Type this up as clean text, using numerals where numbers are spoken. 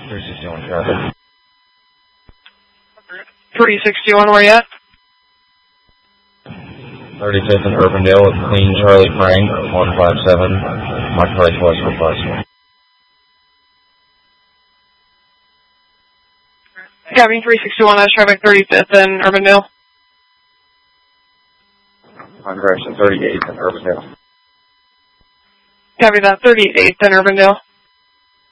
361 traffic. 361, where you at? 35th and Urbandale with Clean Charlie Frank, 157, Marketplace West Request. Copy 361, that's traffic 35th and Urbandale. On direction 38th and Urbandale. Copy that, 38th and Urbandale.